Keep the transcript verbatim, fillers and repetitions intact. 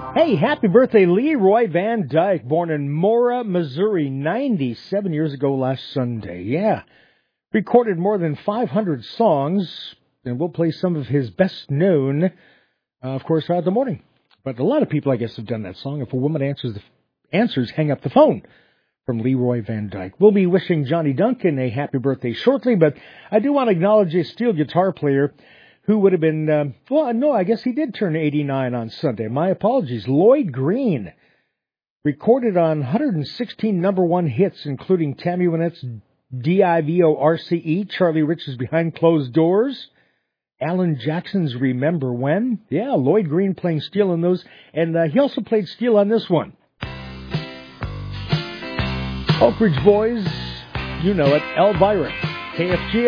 Hey, happy birthday, Leroy Van Dyke, born in Mora, Missouri, ninety-seven years ago last Sunday. Yeah. Recorded more than five hundred songs, and we'll play some of his best known, uh, of course, throughout the morning. But a lot of people, I guess, have done that song. If a woman answers, the answers, hang up the phone. From Leroy Van Dyke. We'll be wishing Johnny Duncan a happy birthday shortly, but I do want to acknowledge a steel guitar player who would have been, uh, well, no, I guess he did turn eighty-nine on Sunday. My apologies. Lloyd Green recorded on one hundred sixteen number one hits, including Tammy Wynette's D I V O R C E, Charlie Rich's Behind Closed Doors, Alan Jackson's Remember When. Yeah, Lloyd Green playing steel on those, and uh, he also played steel on this one. Oak Ridge Boys, you know it, Elvira, K F G